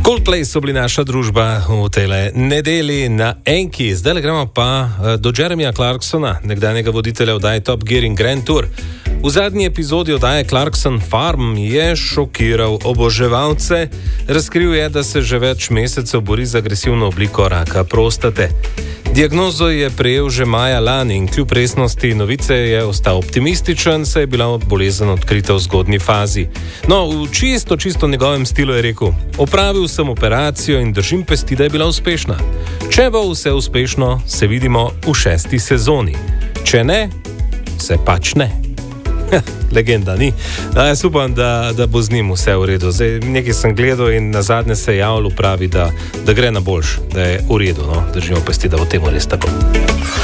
Coldplay so bili naša družba v tej nedeli na Enki. Zdaj gremo pa do Jeremyja Clarksona, nekdanjega voditelja oddaje Top Gear in Grand Tour. V zadnji epizodi oddaje Clarkson Farm je šokiral oboževalce. Razkril je, da se že več mesecev bori z agresivno obliko raka prostate. Diagnozo je prejel že maja lani in kljub resnosti novice je ostal optimističen, saj je bila bolezen odkrita v zgodnji fazi. No, v čisto njegovem stilu je rekel: opravil sem operacijo in držim pesti, da je bila uspešna. Če bo vse uspešno, se vidimo v 6. sezoni. Če ne, se pač ne. Legenda, ni? Jaz upam, da bo z njim vse v redu. Zdaj, nekaj sem gledal in nazadnje se je javil, pravi, da gre na boljš, da je v redu. No? Držimo pesti, da bo temu res tako.